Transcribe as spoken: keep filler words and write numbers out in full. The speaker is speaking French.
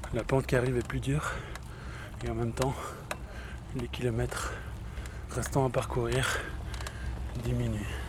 la pente qui arrive est plus dure et en même temps les kilomètres restants à parcourir diminuent.